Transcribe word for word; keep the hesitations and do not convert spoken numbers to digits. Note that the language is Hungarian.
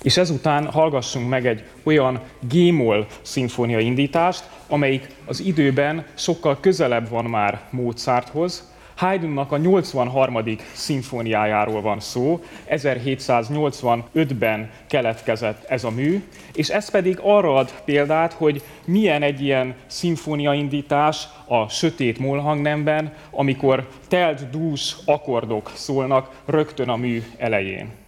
És ezután hallgassunk meg egy olyan G-moll szimfónia indítást, amelyik az időben sokkal közelebb van már Mozarthoz. Haydnnak a nyolcvanharmadik szimfóniájáról van szó, ezerhétszáznyolcvanötben keletkezett ez a mű, és ez pedig arra ad példát, hogy milyen egy ilyen szimfóniaindítás a sötét mollhangnemben, amikor telt dús akkordok szólnak rögtön a mű elején.